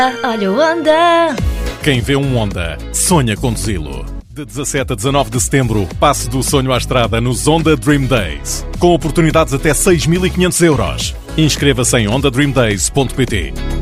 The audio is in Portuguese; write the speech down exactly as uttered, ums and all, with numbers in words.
Olha o Honda. Quem vê um Honda, sonha conduzi-lo. De dezassete a dezanove de setembro, passe do sonho à estrada nos Honda Dream Days. Com oportunidades até seis mil e quinhentos euros. Inscreva-se em honda dream days ponto pt.